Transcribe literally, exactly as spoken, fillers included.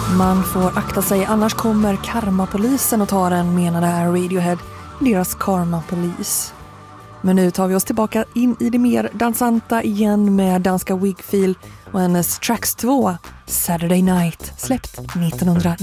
Man får akta sig, annars kommer Karmapolisen och tar en, menade Radiohead, deras Karmapolis. Men nu tar vi oss tillbaka in i det mer dansanta igen med danska Wigfield och hennes Tracks två, Saturday Night, släppt nittonhundranittio.